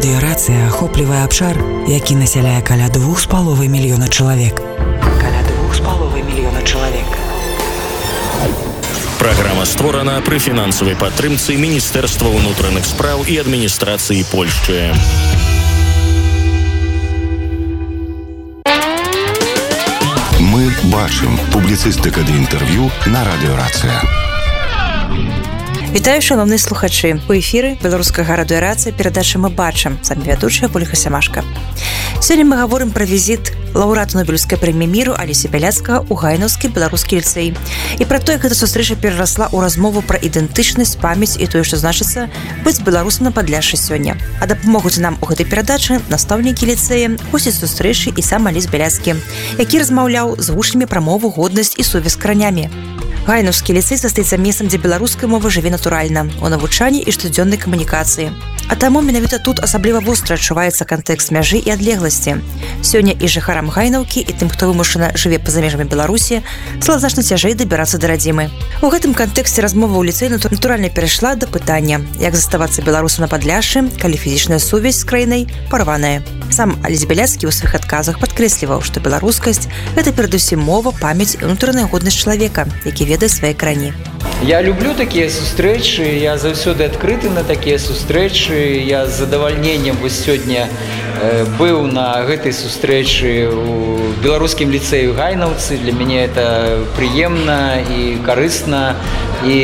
Радыёрацыя ахоплівае абшар, які насяляе каля 2,5 мільёна чалавек. Праграма створана пры фінансавай падтрымцы Міністэрства ўнутраных спраў і адміністрацыі Польшчы. Мы бачым. Публіцыстыка ды інтэрв'ю на Радыёрацыя. Вітаю, шановныя слухачы. У эфіры беларускага радыёрацыя перадача «Мы бачым». З вами вядучая Ольга Сямашка. Сёння мы гаворым пра візіт лаўрэата Нобелеўскай прэміі міру Алеся Бяляцкага ў Гайнаўскі беларускі ліцэй. І пра тое, гэта сустрэча перарасла ў размову пра ідэнтычнасць, памяць і тое, што значыцца быць беларусам на Падляшшы сёння. А дапамогуць нам у гэтай перадачы настаўнікі ліцэя, госці сустрэчы і сам Алесь Бяляцкі, які размаўляў з вучнямі пра мову, годнасць і сувязь з каранямі. Гайнаўскі ліцэй застаецца месцам, дзе беларуская мова жыве натуральна, у навучанні і штодзённай камунікацыі. А таму менавіта тут асабліва востра адчуваецца кантэкст мяжы і адлегласці. Сёння і жыхарам Гайнаўкі, і тым, хто вымушана жыве па-за межамі Беларусі, стала значна цяжэй дабірацца да радзімы. У гэтым кантэксце размова ў ліцэі натуральна перайшла да пытання, як заставацца беларусам на Падляшшы, калі фізічная сувязь з краінай парваная. Сам Алесь Бяляцкі ў сваіх адказах падкрэсліваў, што беларускасць – гэта перадусім мова, памяць і ўнутраная годнасць чалавека, які ведае свае карані. Я люблю такія сустрэчы, я заўсёды адкрыты на такія сустрэчы. Я з задавальненнем вось сёння быў на гэтай сустрэчы ў беларускім ліцэі ў Гайнаўцы. Для мяне это прыемна і карысна. І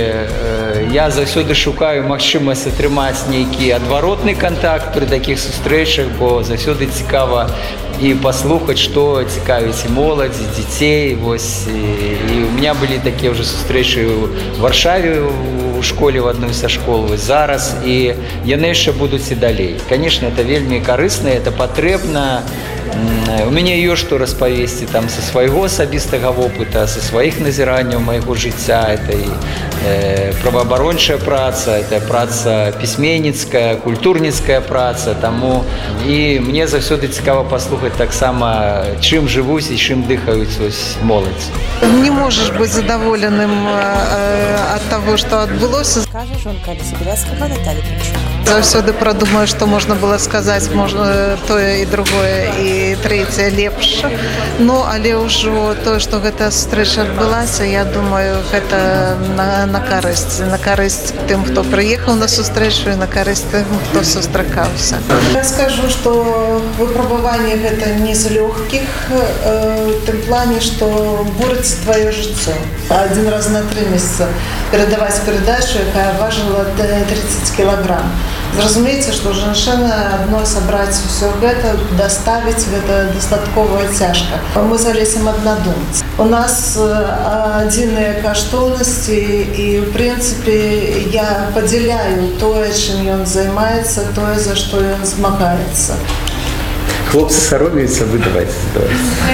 я заўсёды шукаю магчымасць атрымаць нейкі адваротны кантакт пры такіх сустрэчах, бо заўсёды цікава і паслухаць, што цікавіць і моладзь, і дзяцей. І у меня былі такія ўжо сустрэчы ў Варшаве у школе, в адной са школ зараз, і яны яшчэ будуць і далей. Конечно, это вельмі карысна, это патрэбна. У мяне ёсць што распавесці там са свайго асабістага вопыта, са сваіх назіранняў майго жыцця. Это і праваабарончая праца, это праца пісьменніцкая, культурніцкая праца. Таму і мне заўсёды цікава паслухаць таксама, чым жывуць і чым дыхаюць моладзь. Не можаш быць задаволеным ад таго, што адбылося. Скажа жонка Алеся Бяляцкага Наталія Пінчук. Заўсёды прадумаю, што можна было сказаць, тое і другое, і трэцяе лепш. Але ўжо тое, што гэтая сустрэча адбылася, я думаю, гэта на карысць тым, хто прыехаў на сустрэчу, і на карысць тым, хто сустракаўся. Я скажу, што выпрабаванне гэта не з лёгкіх, в тым плане, што бурыць тваё жыццё. Адзін раз на 3 месяца перадаваць перадачу, якая важыла 30 кілаграм. Зразумееце, што жанчына адной сабраць усё гэта, даставіць гэта дастаткова цяжка. Мы з Алесем аднадумцы. У нас адзіныя каштоўнасці і, ў прынцыпе, я падзяляю тое, чым ён займаецца, тое, за што ён змагаецца. Хлопцы саромеюцца выдаваць тое.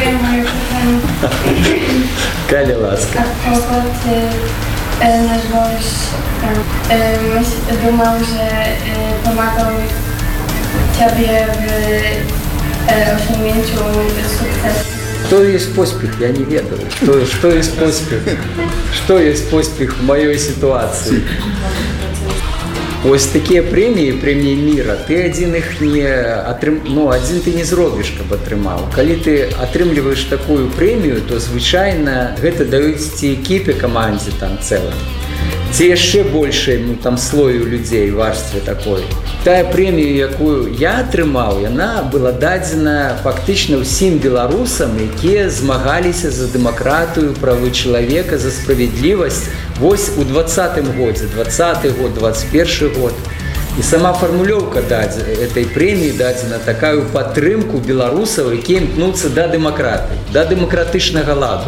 Калі ласка. Nasz gość думał, że pomagał Ciebie w osiągnięciu sukcesu. Что есть поспех, я не ведаю. Что есть поспех? Что есть поспех в моей ситуации? Ось такія прэміі міра, ты адзін іх адзін ты не зробіш, каб атрымаў. Калі ты атрымліваеш такую прэмію, то звычайна гэта даюць ці экіпе, камандзе там цэлым, ці яшчэ большай слою людзей, варстве такой. Тая прэмія, якую я атрымаў, яна была дадзена фактычна ўсім беларусам, якія змагаліся за дэмакратыю, правы чалавека, за справядлівасць. Вось у 20-м годзе, 20-й год, 21-й год. І сама фармулёўка этой прэміі дадзена такую падтрымку беларусаў, якія імкнуцца да дэмакратыі, да дэмакратычнага ладу.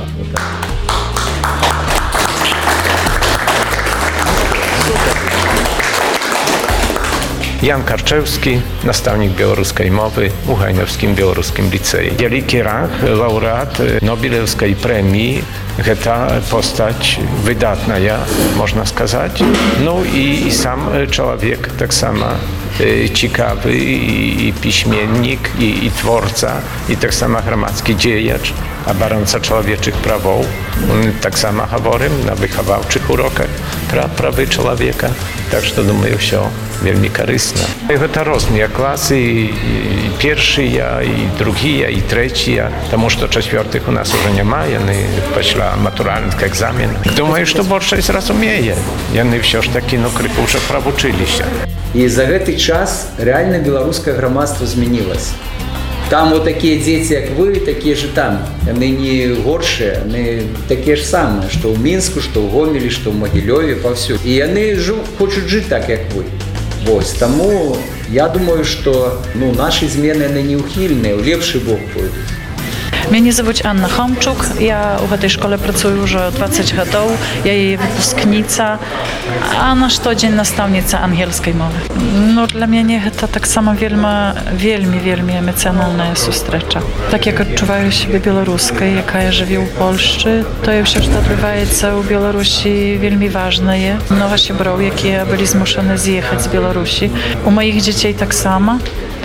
Jan Karczewski, nastawnik białoruskiej mowy u Gajnowskim Białoruskim Liceum. Wielki rang, laureat Nobelowskiej premii, ta postać wydatna, można сказать. No i sam człowiek tak samo ciekawy i piśmiennik, i twórca, i tak samo gromadzki dziejacz, оборонца człowieczych prawów. Так само говорим на выховавчих уроках про правы человека. Так что, думаю, все вельмі карысна. Гэта розныя класы, і першыя, і другія, і трэція, таму што чацвёртых у нас уже няма, яны пасля матуральных экзаменаў. Думаю, што большасць разумее. Яны ўсё ж такі, крыху ўжо правучыліся. І за гэты час реально беларускае грамадства змянілася. Там вот такие дети, как вы, такие же там. Они не горшие, они такие же самые, что в Минску, что в Гомеле, что в Могилеве, повсюду. И они хочут жить так, как вы. Вот. Тому я думаю, что наши змены они неухильные, в лепший бок пойдут. Мяне завуць Анна Хомчук. Я ў гэтай школе працую ўжо 20 гадоў. Я яе выпускніца, а на штодзень настаўніца ангельскай мовы. Для мяне гэта таксама вельмі эмацыянальная сустрэча. Так як адчуваю сябе беларускай, якая жыве ў Польшчы, тое ўсё, што адбываецца ў Беларусі, вельмі важнае. Многа сяброў, якія былі змушаны з'ехаць з Беларусі. У маіх дзяцей таксама.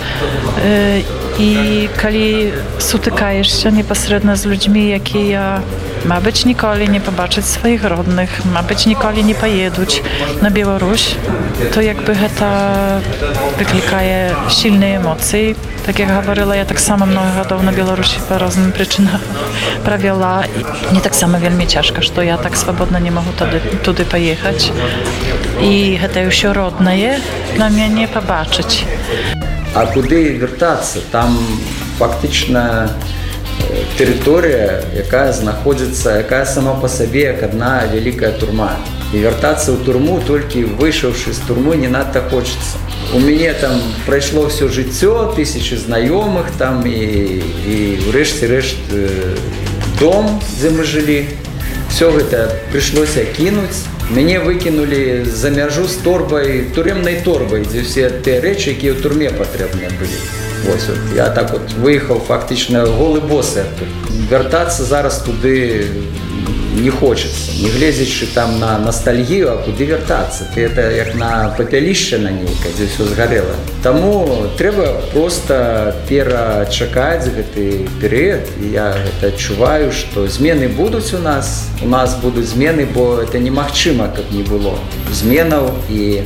І калі сутыкаешся непасрэдна з людзьмі, якія, мабыць, ніколі не пабачаць сваіх родных, мабыць, ніколі не паедуць на Беларусь, то якby гэта выклікае сильныя эмоцыі. Так як гаварыла, я таксама многа гадоў на Беларусі па розным прычынам правяла. Мне таксама вельмі цяжка, што я так свабодна не магу туды паехаць. І гэта ўсё роднае на мяне пабачыць. А куды вяртацца? Там фактычна тэрыторыя, якая знаходзіцца, якая сама па сабе як адна вялікая турма. І вяртацца ў турму, толькі выйшаўшы з турмы, не надта хочацца. У мяне там прайшло ўсё жыццё, тысячы знаёмых там і ўрэшце рэшт дом, дзе мы жылі. Все гэта прыйшлося кінуць. Мяне выкінулі за мяжу з торбай, турэмнай торбай, дзе ўсе тыя рэчы, якія ў турме патрэбныя былі. Вось, я так выехаў фактычна голы босы адтуль. Вяртацца зараз туды не хочацца, не гледзячы там на ностальгію, а куды вяртацца. Это як на папялішча на нейкае, дзе ўсё згарэла. Таму трэба проста перачакаць гэты перыяд. І я гэта адчуваю, што змены будуць у нас будуць змены, бо это немагчыма, каб не было зменаў. І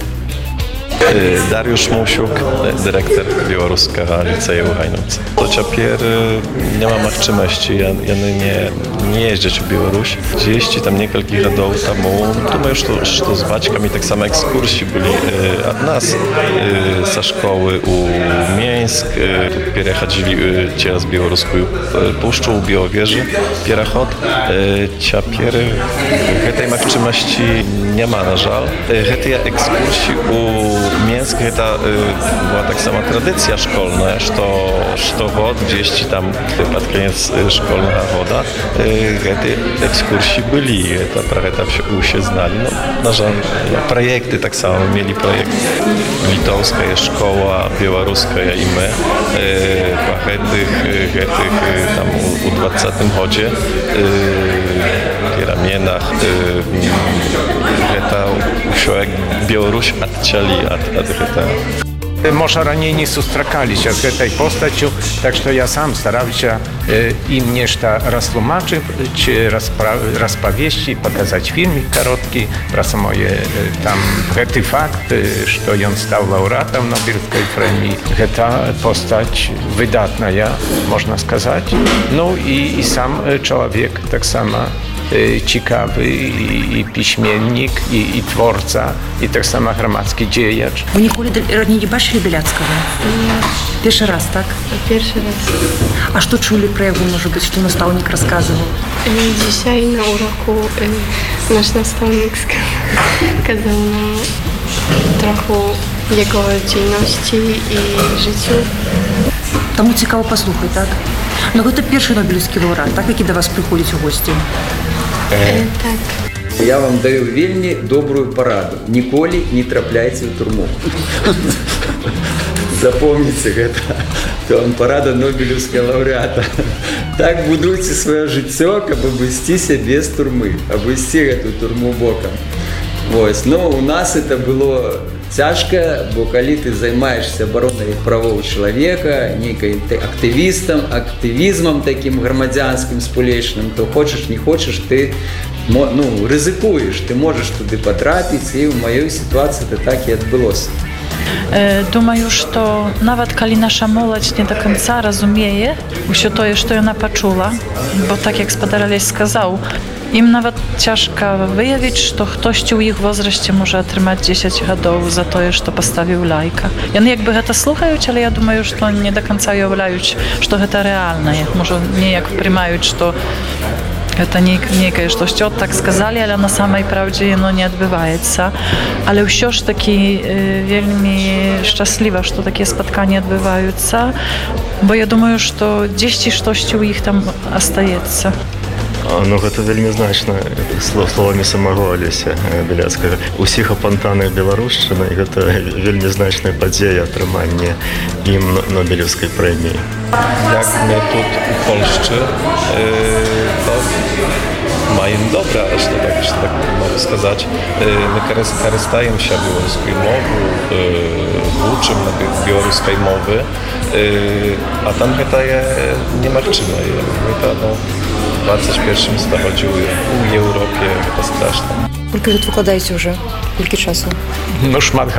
Dariusz Musiuk, dyrektor Białoruskiego Liceum u Hajnówce. To цяпер няма магчымасці яны не ездзяць у Беларусь. Дзесьці там некалькі гадоў таму. Думаю, што з бацькамі таксама экскурсіі былі ад нас са школы у Мінск. Пераходзілі цераз беларускую пушчу ў Біałowieży. Пераход. Цяпер гэтай магчымасці няма, на жаль. Гэтыя экскурсіі у Мінск гэта была таксама традыцыя школьная, што год дзесьці там пад канец школьнага года гэты экскурсіі былі, пра гэта ўсе зналі. На жаль, праекты таксама мелі праект літоўская школа, беларуская і мы па гэтых там у 20-м годзе пераменах гэта ўсё як Беларусь адчалі ад гэтага. Можа, раней не сустракаліся з гэтай постаццю, так што я сам стараўся ім нешта растлумачыць, распавесці, паказаць фільмік кароткі пра самое там гэты факт, што ён стаў лаўрэатам Нобелевскай прэміі. Гэта постаць выдатная, можна сказаць. І сам чалавек таксама цікавы, і пісьменнік, і творца, і таксама грамадскі дзеяч. Вы ніколі раней не бачылі Беляцкага? Нет. Первый раз, так? Первый раз. А что чули про его, может быть, что наставник рассказывал? Dzisiaj na uroku nasz nastavnik kazał nam trochę jego dzielności i życiu. Тому цікаво послухати, так? Ну, це перший Нобелівський лауреат, так, який до вас приходять у гості? Так. Я вам даю вельмі добрую параду. Ніколі не трапляйце ў турму. Запомніце гэта. Парада Нобелевского лауреата. Так будуйте свое жыццё, каб абысці сябе з турмы, абысці гэту турму бокам. Вось. Но у нас это было цяжка, бо калі ты займаешься абаронай правоў чалавека, нейкай актывізмам таким грамадзянскім спулечным, то хочаш не хочаш, ты рызыкуеш, ты можаш туды патрапіць, і ў маёй сітуацыі это так і адбылося. Думаю, што нават калі наша моладзь не до конца разумее ўсё тое, што яна пачула, бо так як спадар Алесь сказаў, ім нават цяжка выявіць, што хтосьці ў іх возрасце можа атрымаць 10 гадоў за тое, што паставіў лайка. Яны як бы гэта слухаюць, але я думаю, што не до конца уяўляюць, што гэта рэальна. Можа, неяк прымаюць, што гэта нейкае штосьці так сказалі, але на самай праўдзе яно не адбываецца. Але ўсё ж такі вельмі шчасліва, што такія спатканні адбываюцца, бо я думаю, што дзесьці штосьці ў іх там астаецца. Ну, гэта вельмі значна словамі самого Алеся Бяляцкага. Усіх апантаных беларушчыны, гэта вельмі значная падзея атрымання ім Нобелевскай прэміі. Jak my tu w Polsce to mają dobra, że tak mogę сказать. My korzystajemy się białoruskiej mowy, uczymy białoruskiej mowy, a tam to nie marczymy. My to w 21 stuleciu w Europie to straszne. Сколько вы тут выкладаеце уже? Сколько часу? No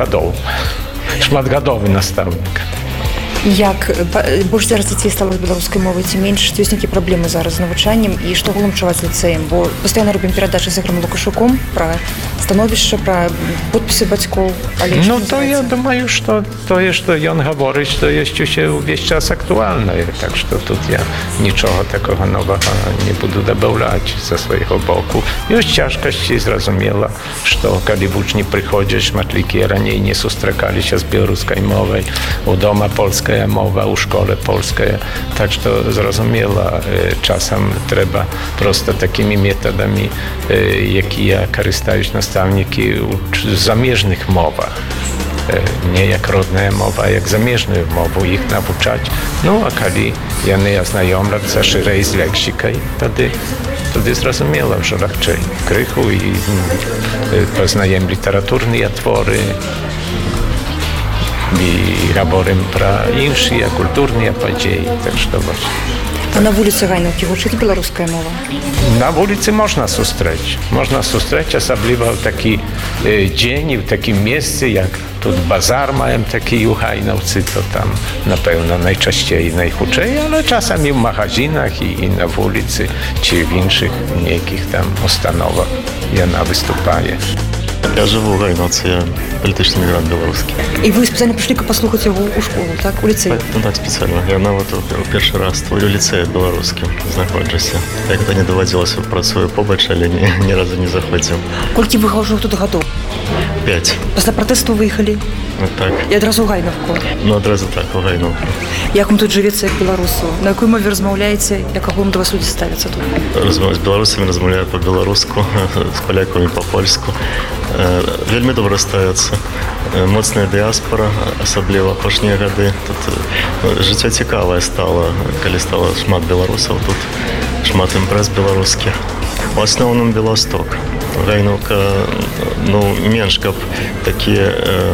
шматгадовы настаўнік. Як больш зараз дзяцей стала з беларускай мовай, ці менш, ці ёсць нейкія праблемы зараз з навучаннем і што галоўна чуваць з ліцэем? Бо пастаянна робім перадачы з Ігорем Лукашуком пра становішча, пра подпісы бацькоў. Ну, то я думаю, што тое, што ён гаворыць, то ёсць усе ўвесь час актуальнае. Так што тут я нічога такога новага не буду дабаўляць са свайго боку. Ёсць цяжкасці, зразумела, што калі вучні прыходзяць, шматлікія раней не сустракаліся з беларускай мовай, у дома польская mowa u szkole polskiej, tak że zrozumiała czasem trzeba prosto takimi metodami, jakie korzystają nastawniki w zamierzchnych mowach. Nie jak rodna mowa, jak zamierzchną mową ich nauczać. No a kiedy ja znajomią za szerzej z leksyką, wtedy zrozumiała, że raczej krychu i poznajem literaturne twory, i gaborem pra inszy, a kulturny, a podziej, tak że to właśnie. A na ulicy Gajnówki uczyć białoruska mowa? Na ulicy można sustrzeć, особливо w taki dzień, w takim miejscu, jak tu bazar mają taki u Gajnówcy, to tam na pewno najczęściej, najchuczej, ale czasami w magazynach i na ulicy, czy w innych niekich tam ustanowach ona występuje. Я живу в Гайновці, я політичний мігрант білоруський. І ви спеціально прийшли послухати його у школу, так? У ліцеї? Ну так, спеціально. Я навіть у перший раз у ліцеї білоруським знаходжуся. Як це не доводилося, працюю побач, але ні разу не заходив. Колькі ви вже тут готові? 5. Після протесту виїхали? Так. І одразу у Гайновку? Ну, одразу так, у Гайновку. Як вам тут живеться, як білорусу? На якій мові розмовляєте? Як вам до вас люди ставляться тут? З білорусами розмовляю по-білоруську, з поляками по-польську. Вельмі добре ставяцца. Моцная дыяспора, асабліва апошнія гады. Тут жыццё цікавае стала, калі стала шмат беларусаў, тут шмат імпрэз беларускіх. У асноўным Беласток. Гайнуўка, ну, менш, каб такія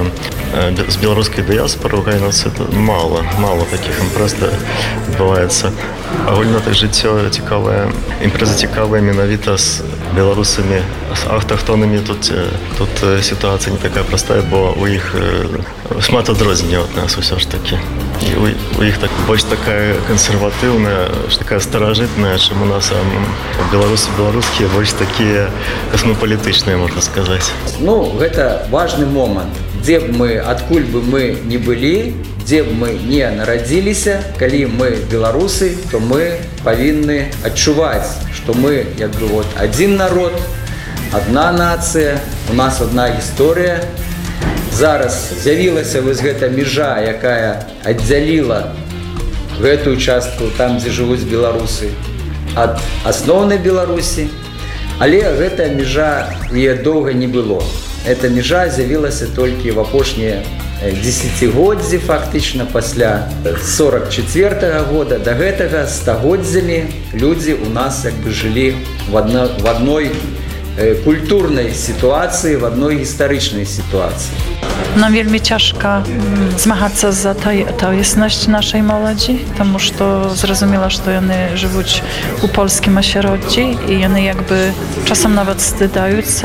з беларускай дыяспоры у Гайнаўцы мало такіх імпрэз адбываецца. Агульна так жыццё цікавае, імпрэза цікавая менавіта з беларусамі, з аўтахтонамі. Тут сітуацыя не такая простая, бо у іх шмат адрозненняў ад нас усё ж такі. І у іх больш такая кансерватыўная, такая старажытная, чым у нас беларусы беларускія больш такія касмапалітычныя, можна сказаць. Ну, гэта важны момант. Дзе б мы, адкуль бы мы не былі, дзе б мы не нарадзіліся, калі мы беларусы, то мы павінны адчуваць, што мы як бы вот адзін народ, адна нацыя, у нас адна гісторыя. Зараз з'явілася вось гэта мяжа, якая аддзяліла гэтую частку там, дзе жывуць беларусы, ад асноўнай Беларусі, але гэтая мяжа яе доўга не было. Эта мяжа з'явілася толькі в апошнія дзесяцігоддзі, фактычна пасля 44-го года. Да гэтага стагоддзямі людзі у нас як бы жылі в адной культурнай сітуацыі, в адной гістарычнай сітуацыі. Нам вельмі цяжка змагацца за тоеснасць нашай моладзі, таму што зразумела, што яны жывуць у польскім асяроддзі і яны як бы часам нават стыдаюцца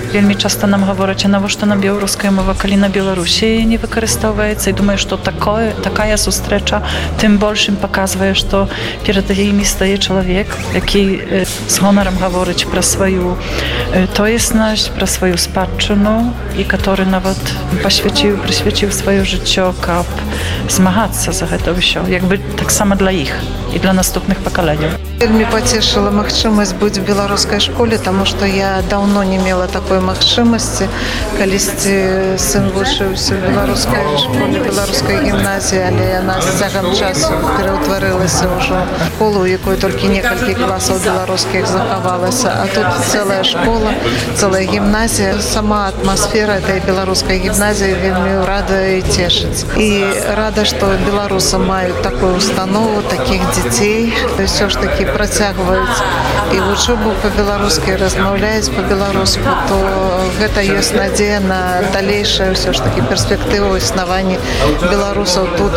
Вельмі часта нам говорять, а навошта нам беларуская мова, калі на Беларусі не выкарыстоўваецца. І думаю, што такая сустрэча тым большым паказвае, што перад імі стае чалавек, які з гонарам гаворыць пра сваю тоеснасць, пра сваю спадчыну і который нават прысвяціў сваё жыццё, каб змагацца за гэта ўсё. Якby таксама для іх і для наступных пакаленняў. Вельмі пацешыла магчымасць быць у беларускай школе, таму што я даўно не мела такой магчымасці. Калісьці сын вучыўся ў беларускай школе, беларускай гімназіі, але яна з цягам часу пераўтварылася ўжо ў школу, у якой толькі некалькі класаў беларускіх захавалася. А тут цэлая школа, цэлая гімназія. Сама атмасфера этой беларускай гімназіі вельмі радуе і цешыць. І рада, што беларусы маюць такую установу, такіх дзяцей. Ўсё ж такі працягваюць і вучобу па-беларуску, размаўляюць па-беларуску, то гэта ёсць надзея на далейшае ўсё ж такі перспектыву існавання беларусаў тут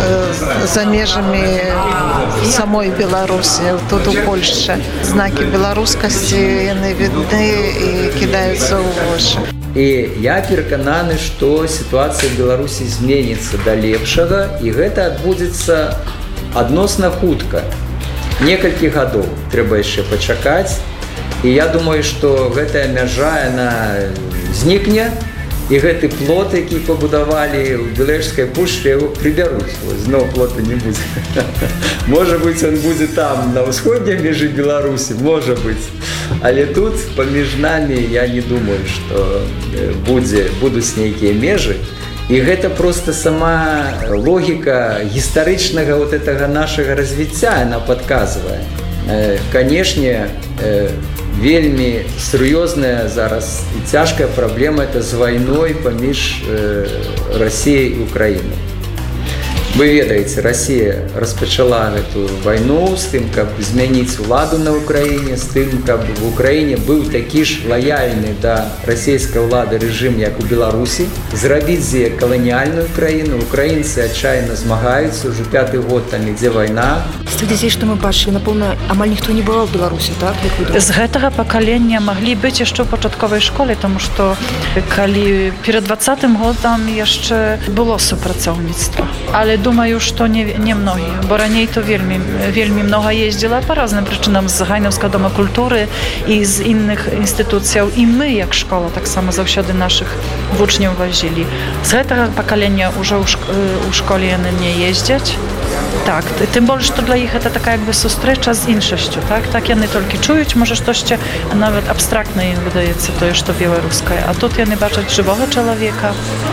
за межамі самой Беларусі, тут у Польшчы. Знакі беларускасці яны відны і кідаюцца ў вочы. І я перакананы, што сітуацыя ў Беларусі зменіцца да лепшага, і гэта адбудзецца адносна хутка. Некалькі гадоў трэба яшчэ пачакаць. І я думаю, што гэтая мяжа, яна знікне, і гэты плот, які пабудавалі ў Белэжскай пушчы, яго прыбяруць. Зноў плота не будзе. Можа быць, он будзе там, на ўсходняй межы Беларусі, можа быць. Але тут, паміж намі, я не думаю, што будуць нейкія межы. І гэта проста сама логіка гістарычнага вот этого нашага развіцця, яна падказвае. Канешне, вельмі сур'ёзная зараз і цяжкая праблема это з вайной паміж Расіяй і Украінай. Вы ведаеце, Расія распачала гэту вайну з тым, каб змяніць уладу на Украіне, з тым, каб в Украіне быў такі ж лаяльны да расійскай улады рэжым, як у Беларусі, зрабіць з яе каланіяльную краіну. Украінцы адчайна змагаюцца, ўжо 5-й год там ідзе вайна. З тых дзяцей, што мы бачылі, напэўна, амаль ніхто не бываў у Беларусі, так? З гэтага пакалення маглі быць яшчэ ў пачатковай школе, таму што калі перад 20-м годам яшчэ было супрацоўніцтва. Але думаю, што не многія, бо раней то вельмі многа ездзіла па разным прычынам з Гайнаўскага дома культуры і з інных інстытуцыяў. І мы, як школа, таксама заўсёды нашых вучняў вазілі. З гэтага пакалення ўжо ў школе яны не ездзяць. Так, тым больш, што для іх гэта такая якби сустрэча з іншасцю, так? Так яны толькі чуюць, можа штосьці нават абстрактна ім выдаецца тое, што беларускае. А тут яны бачаць жывога чалавека,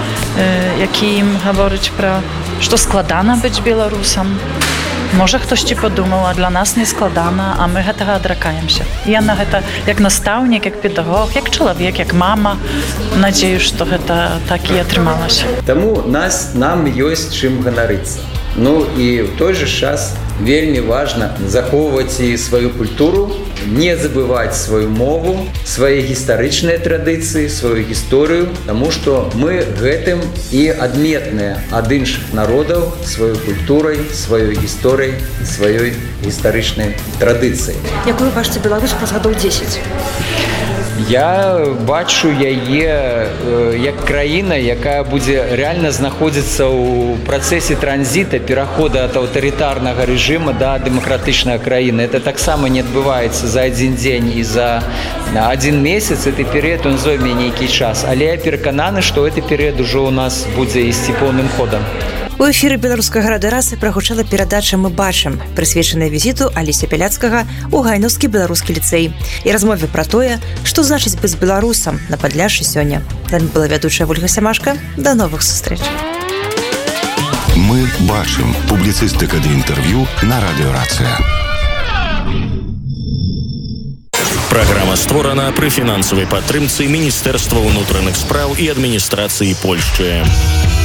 які ім гаворыць пра, што складана быць беларусам. Можа, хтосьці падумаў, а для нас не складана, а мы гэтага адракаемся. Я на гэта як настаўнік, як педагог, як чалавек, як мама, надзею, што гэта так і атрымалася. Таму нам ёсць чым ганарыцца. Ну і ў той жа час вельмі важна захоўваць і сваю культуру, не забываць сваю мову, свае гістарычныя традыцыі, сваю гісторыю, таму што мы гэтым і адметныя ад іншых народаў сваёй культурай, сваёй гісторыяй і сваёй гістарычнай традыцыяй. Якую бачыце Беларусь праз гадоў 10? Я бачу яе як краіна, якая будзе рэальна знаходзіцца ў працэсе транзіта, перахода ад аўтарытарнага рэжыма да дэмакратычнага краіны. Это таксама не адбываецца за адзін дзень і за адзін месяц. Гэты перыяд он зойме нейкі час. Але я перакананы, што гэты перыяд ужо ў нас будзе ісці поўным ходам. У эфіры беларускага радыёрасы прагучала перадача «Мы бачым», прысвечаная візіту Алеся Бяляцкага ў Гайнаўскі беларускі ліцэй і размове пра тое, што значыць быць беларусам на Падляшшы сёння. Там была вядучая Ольга Сямашка. Да новых сустрэч. Мы бачым. Публіцыстыка ды інтэрв'ю на радыёрацыя. Праграма створана пры фінансавай падтрымцы Міністэрства ўнутраных спраў і адміністрацыі Польшчы.